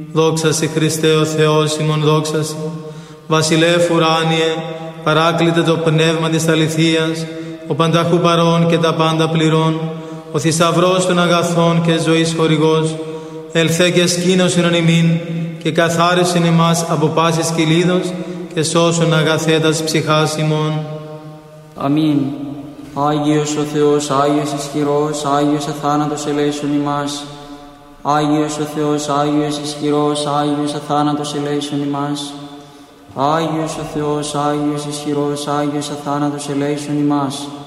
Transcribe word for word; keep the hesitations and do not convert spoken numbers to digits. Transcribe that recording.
Δόξα σε Χριστέ ο Θεός ημών, δόξα σε. Βασιλεύ ουράνιε, παράκλητε το πνεύμα της αληθείας, ο πανταχού παρών και τα πάντα πληρών, ο θησαυρός των αγαθών και ζωής χορηγός, ελθέ και σκήνωσον εν ημίν και καθάρισον εμάς από πάσης κυλίδος και σώσον αγαθέτας ψυχάς ημών. Αμήν. Άγιος ο Θεός, Άγιος ισχυρός, Άγιος αθάνατος ελέησον ημάς. Άγιος ο Θεός, Άγιος ισχυρός, Άγιος αθάνατος ελέησον ημάς. Άγιος ο Θεός, Άγιος ισχυρός, Άγιος αθάνατος ελέησον ημάς.